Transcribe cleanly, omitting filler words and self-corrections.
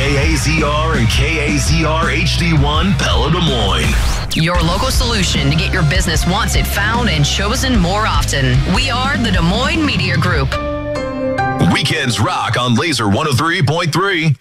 KAZR and KAZR HD1 Pella Des Moines. Your local solution to get your business wanted, found, and chosen more often. We are the Des Moines Media Group. Weekends rock on Laser 103.3.